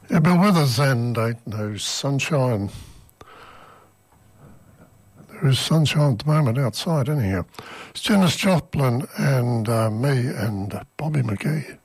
Yeah, Bill Withers and Ain't No Sunshine. There is sunshine at the moment outside, anyhow. It's Janis Joplin and me and Bobby McGee.